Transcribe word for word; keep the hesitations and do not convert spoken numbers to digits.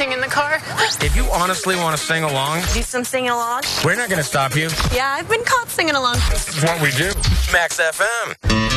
sing in the car? If you honestly want to sing along, Do some singing along? we're not going to stop you. Yeah, I've been caught singing along. This is what we do. Max F M.